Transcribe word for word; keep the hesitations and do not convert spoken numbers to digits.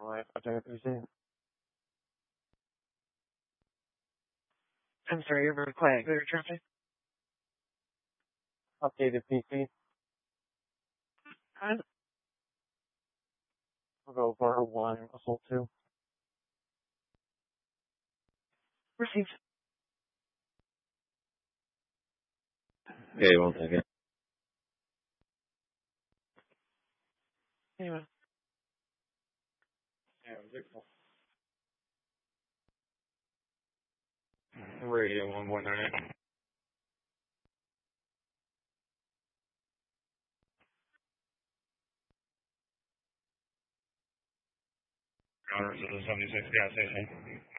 Alright, I'll check it P C. I'm sorry, you're very quiet. Go to traffic. Updated P C. Huh? We'll go for one, Assault two. Received. Okay, one second. Anyway. Yeah, it was Radio one one nine. Connor, seventy-six gas station.